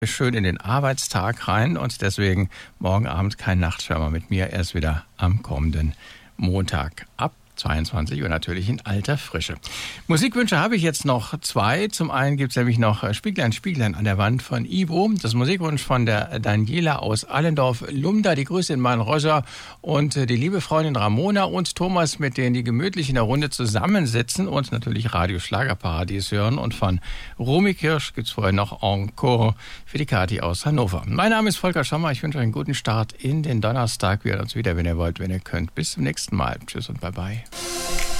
schön in den Arbeitstag rein und deswegen morgen Abend kein Nachtschwärmer mit mir, erst wieder am kommenden Montag ab 22 Uhr natürlich in alter Frische. Musikwünsche habe ich jetzt noch zwei. Zum einen gibt es nämlich noch Spieglein, Spieglein an der Wand von Ivo. Das Musikwunsch von der Daniela aus Allendorf-Lumda. Die Grüße in Mahnroscher und die liebe Freundin Ramona und Thomas, mit denen die gemütlich in der Runde zusammensitzen und natürlich Radio Schlagerparadies hören. Und von Romy Kirsch gibt es vorher noch Encore für die Kathi aus Hannover. Mein Name ist Volker Schommer. Ich wünsche euch einen guten Start in den Donnerstag. Wir hören uns wieder, wenn ihr wollt, wenn ihr könnt. Bis zum nächsten Mal. Tschüss und bye bye.